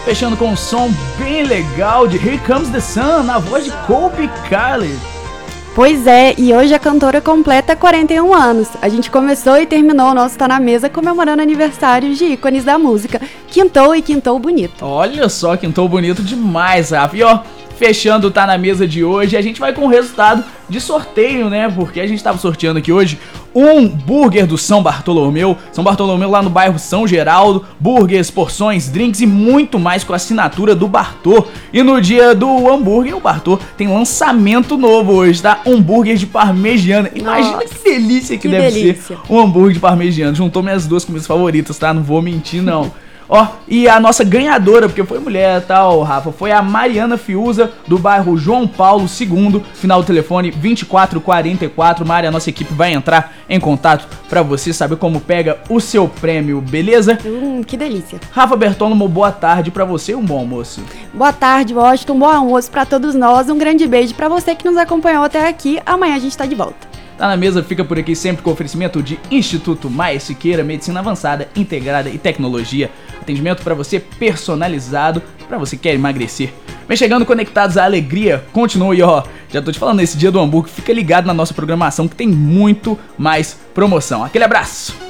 fechando com um som bem legal de Here Comes the Sun, na voz de Colby Calais. Pois é, e hoje a cantora completa 41 anos. A gente começou e terminou o nosso Tá Na Mesa comemorando aniversários de ícones da música. Quintou e quintou bonito. Olha só, quintou bonito demais, Rafa. E ó, fechando o Tá Na Mesa de hoje, a gente vai com o resultado de sorteio, né? Porque a gente tava sorteando aqui hoje um burger do São Bartolomeu. São Bartolomeu lá no bairro São Geraldo. Burgers, porções, drinks e muito mais com a assinatura do Bartô. E no dia do hambúrguer, o Bartô tem lançamento novo hoje, tá? Um hambúrguer de parmegiana. Imagina que delícia que deve ser um hambúrguer de parmegiana. Juntou minhas duas comidas favoritas, tá? Não vou mentir, não. Ó, e a nossa ganhadora, porque foi mulher, tá, ó, Rafa, foi a Mariana Fiuza, do bairro João Paulo II, final do telefone 2444. Mari, a nossa equipe vai entrar em contato pra você saber como pega o seu prêmio, beleza? Que delícia. Rafa Bertolamo, boa tarde pra você e um bom almoço. Boa tarde, Washington, bom almoço pra todos nós, um grande beijo pra você que nos acompanhou até aqui. Amanhã a gente tá de volta. Tá Na Mesa fica por aqui sempre com oferecimento de Instituto Maia Siqueira, Medicina Avançada, Integrada e Tecnologia. Atendimento para você personalizado, para você que quer emagrecer. Vem chegando conectados à alegria, continue, ó. Já tô te falando, nesse dia do hambúrguer, fica ligado na nossa programação que tem muito mais promoção. Aquele abraço!